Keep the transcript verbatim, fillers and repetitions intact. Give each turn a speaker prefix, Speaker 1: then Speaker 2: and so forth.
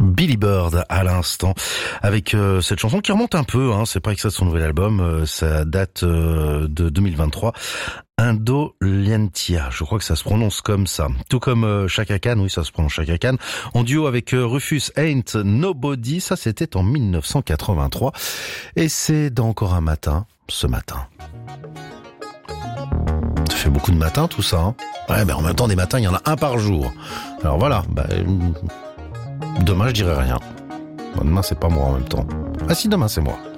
Speaker 1: Billy Bird à l'instant avec euh, cette chanson qui remonte un peu, hein, c'est pas extrait de son nouvel album, euh, ça date euh, de deux mille vingt-trois. Indolientia, je crois que ça se prononce comme ça. Tout comme euh, Chaka Khan, oui ça se prononce Chaka Khan, en duo avec euh, Rufus Ain't Nobody, ça c'était en mille neuf cent quatre-vingt-trois. Et c'est dans Encore un matin, ce matin. Ça fait beaucoup de matins tout ça, hein. Ouais, ben en même temps des matins il y en a un par jour. Alors voilà, bah, demain je dirai rien. Demain c'est pas moi en même temps. Ah si, demain c'est moi.